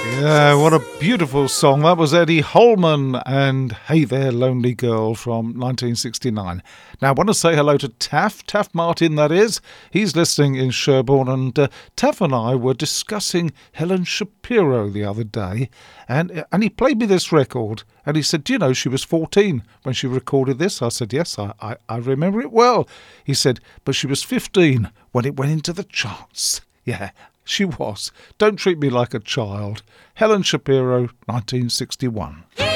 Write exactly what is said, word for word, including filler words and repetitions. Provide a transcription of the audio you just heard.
Yeah, what a beautiful song. That was Eddie Holman and Hey There Lonely Girl from nineteen sixty-nine. Now I want to say hello to Taff, Taff Martin that is. He's listening in Sherborne, and uh, Taff and I were discussing Helen Shapiro the other day, and, and he played me this record, and he said, do you know she was fourteen when she recorded this? I said, yes, I, I, I remember it well. He said, but she was fifteen when it went into the charts. Yeah, she was. Don't treat me like a child. Helen Shapiro, nineteen sixty-one.